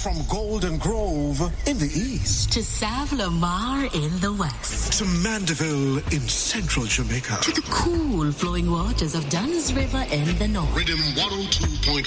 From Golden Grove in the east. To Savlamar in the west. To Mandeville in central Jamaica. To the cool flowing waters of Dunn's River in the north. Rhythm 102.1